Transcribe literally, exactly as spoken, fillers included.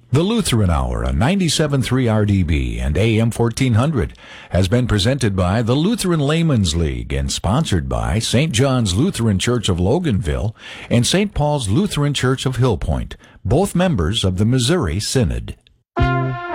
The Lutheran Hour on ninety-seven point three R D B and A M fourteen hundred has been presented by the Lutheran Laymen's League and sponsored by Saint John's Lutheran Church of Loganville and Saint Paul's Lutheran Church of Hill Point, both members of the Missouri Synod.